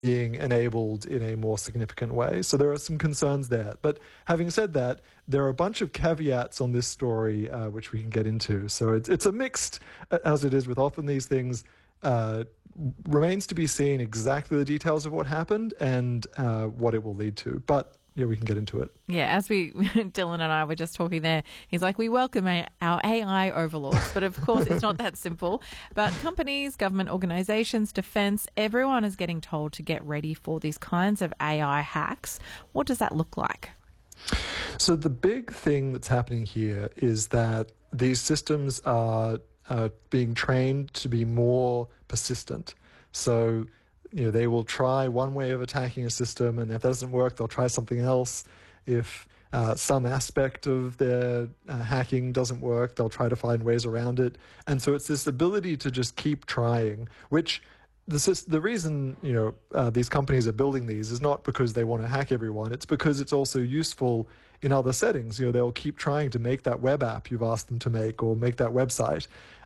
being enabled in a more significant way. So there are some concerns there. But having said that, there are a bunch of caveats on this story, which we can get into. So it's a mixed, as it is with often these things, remains to be seen exactly the details of what happened and what it will lead to. But yeah, we can get into it. Yeah, as Dylan and I were just talking there, he's like, we welcome our AI overlords, but of course it's not that simple. But companies, government organisations, defence, everyone is getting told to get ready for these kinds of AI hacks. What does that look like? So the big thing that's happening here is that these systems are being trained to be more persistent. So they will try one way of attacking a system, and if that doesn't work, they'll try something else. If some aspect of their hacking doesn't work, they'll try to find ways around it. And so it's this ability to just keep trying, which the reason these companies are building these is not because they want to hack everyone. It's because it's also useful in other settings. They'll keep trying to make that web app you've asked them to make or make that website.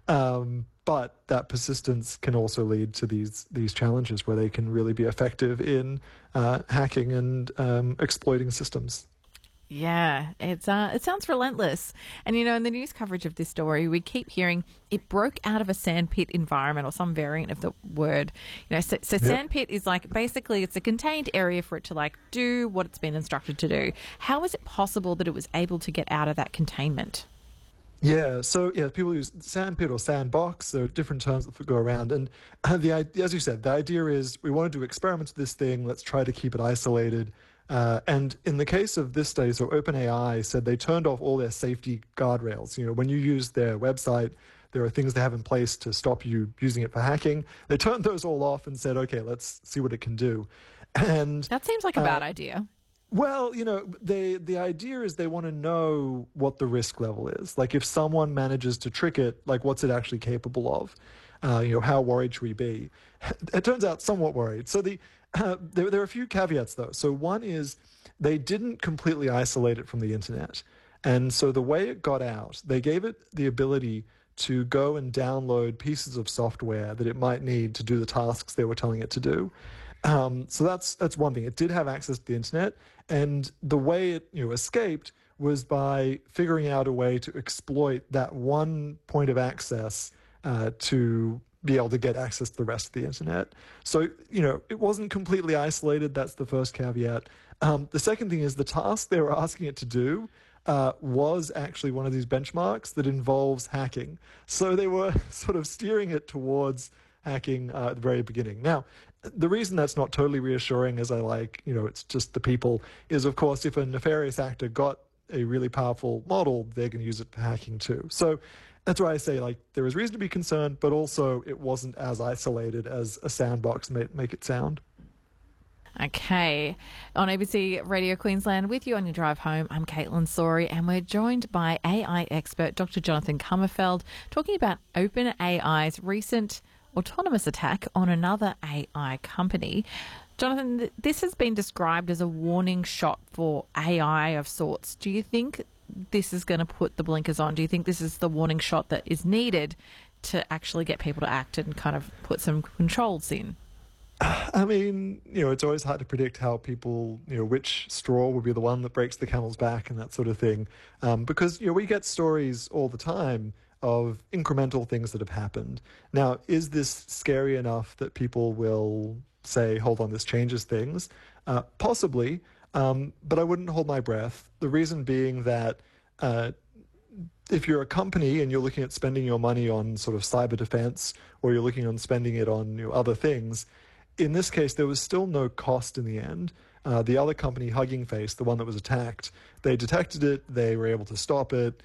But that persistence can also lead to these challenges where they can really be effective in hacking and exploiting systems. Yeah, it sounds relentless. And, in the news coverage of this story, we keep hearing it broke out of a sandpit environment or some variant of the word. So sandpit is basically it's a contained area for it to do what it's been instructed to do. How is it possible that it was able to get out of that containment? Yeah, so people use sandpit or sandbox. There are different terms that go around. And as you said, the idea is we want to do experiments with this thing. Let's try to keep it isolated. And in the case of this study, so OpenAI said they turned off all their safety guardrails. When you use their website, there are things they have in place to stop you using it for hacking. They turned those all off and said, okay, let's see what it can do. And that seems like a bad idea. Well, the idea is they want to know what the risk level is. Like if someone manages to trick it, what's it actually capable of? How worried should we be? It turns out somewhat worried. So there are a few caveats though. So one is they didn't completely isolate it from the internet. And so the way it got out, they gave it the ability to go and download pieces of software that it might need to do the tasks they were telling it to do. So that's one thing. It did have access to the internet, and the way it escaped was by figuring out a way to exploit that one point of access to be able to get access to the rest of the internet. So it wasn't completely isolated. That's the first caveat. The second thing is the task they were asking it to do was actually one of these benchmarks that involves hacking. So they were sort of steering it towards hacking at the very beginning. Now, the reason that's not totally reassuring, as it's just the people, is of course if a nefarious actor got a really powerful model, they're going to use it for hacking too. So that's why I say there is reason to be concerned, but also it wasn't as isolated as a sandbox make it sound. Okay. On ABC Radio Queensland, with you on your drive home, I'm Caitlin Sori, and we're joined by AI expert Dr. Jonathan Kummerfeld, talking about OpenAI's recent autonomous attack on another AI company. Jonathan, this has been described as a warning shot for AI of sorts. Do you think this is going to put the blinkers on? Do you think this is the warning shot that is needed to actually get people to act and kind of put some controls in? I mean, it's always hard to predict how people, which straw will be the one that breaks the camel's back and that sort of thing. Because, we get stories all the time of incremental things that have happened. Now, is this scary enough that people will say, hold on, this changes things? Possibly, but I wouldn't hold my breath. The reason being that if you're a company and you're looking at spending your money on sort of cyber defense, or you're looking on spending it on other things, in this case, there was still no cost in the end. The other company, Hugging Face, the one that was attacked, they detected it, they were able to stop it.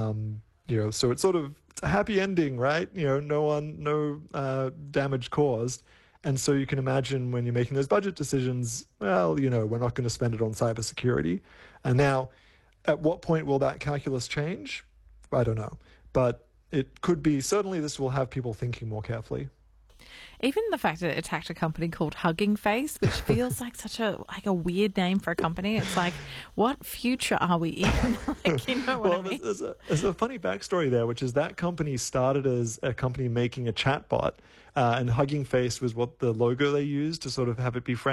So it's a happy ending, right? No damage caused. And so you can imagine when you're making those budget decisions, well, we're not going to spend it on cybersecurity. And now, at what point will that calculus change? I don't know. But it could be, certainly this will have people thinking more carefully. even the fact that it attacked a company called Hugging Face, which feels like such a weird name for a company. It's like, what future are we in? Like, you know what I mean? There's a funny backstory there, which is that company started as a company making a chatbot, and Hugging Face was what the logo they used to sort of have it be friendly.